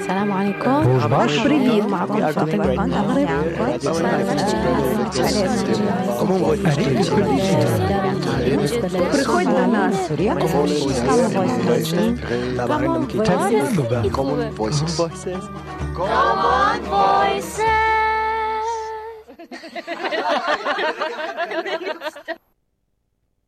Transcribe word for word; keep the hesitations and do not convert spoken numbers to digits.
السلام عليكم. Bonjour. بريفيو معكم فاطمة كان أغرب Приходь до нас. Italian. Common Voices.